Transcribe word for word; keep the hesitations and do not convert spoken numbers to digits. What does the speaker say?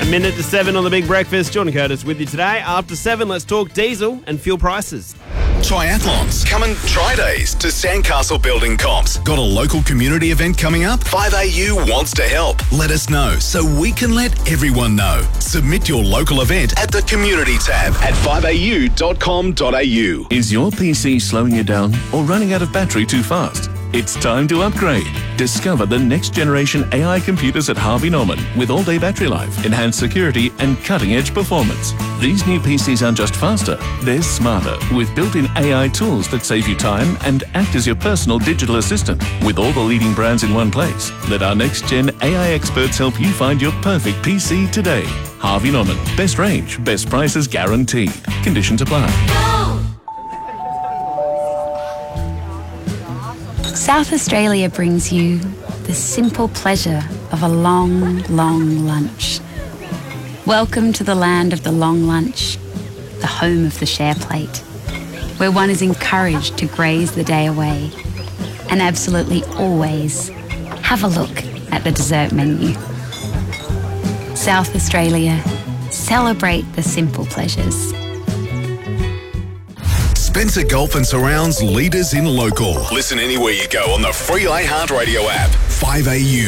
minute to seven on The Big Breakfast. John Curtis with you today. After seven, let's talk diesel and fuel prices. Triathlons. Come and try days to Sandcastle Building Comps. Got a local community event coming up? five A U wants to help. Let us know so we can let everyone know. Submit your local event at the community tab at five a u dot com dot a u. Is your P C slowing you down or running out of battery too fast? It's time to upgrade. Discover the next generation A I computers at Harvey Norman with all-day battery life, enhanced security and cutting-edge performance. These new P Cs aren't just faster, they're smarter with built-in A I tools that save you time and act as your personal digital assistant with all the leading brands in one place. Let our next-gen A I experts help you find your perfect P C today. Harvey Norman. Best range, best prices guaranteed. Conditions apply. South Australia brings you the simple pleasure of a long, long lunch. Welcome to the land of the long lunch, the home of the share plate, where one is encouraged to graze the day away and absolutely always have a look at the dessert menu. South Australia, celebrate the simple pleasures. Spencer Golf and Surrounds leaders in local. Listen anywhere you go on the free iHeartRadio app. five A U.